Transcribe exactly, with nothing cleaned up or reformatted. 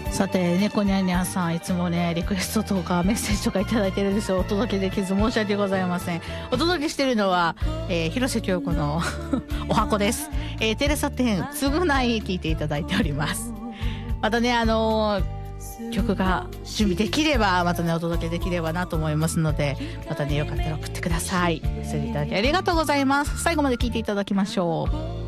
さて猫ニャンニャンさん、いつもねリクエストとかメッセージとかいただいてるんですよ。お届けできず申し訳ございません。お届けしてるのは、えー、広瀬京子のお箱です。えー、テレサテンつぐない聞いていただいております。またねあのー、曲が準備できればまたねお届けできればなと思いますので、またねよかったら送ってください。それでいただきありがとうございます。最後まで聞いていただきましょう。